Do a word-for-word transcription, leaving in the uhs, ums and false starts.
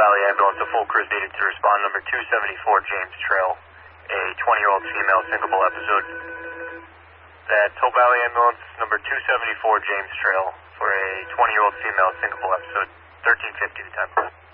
Valley ambulance, a full cruise needed to respond, number two seventy-four James Trail, a twenty-year-old female syncopal episode. That's Hope Valley ambulance, number two seventy-four James Trail, for a twenty-year-old female syncopal episode, thirteen fifty to ten.